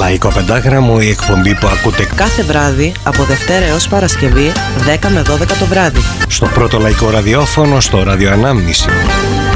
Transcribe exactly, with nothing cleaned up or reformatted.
Λαϊκό Πεντάγραμμο, η εκπομπή που ακούτε κάθε βράδυ από Δευτέρα έως Παρασκευή δέκα με δώδεκα το βράδυ στο πρώτο λαϊκό ραδιόφωνο, στο Ραδιοανάμνηση.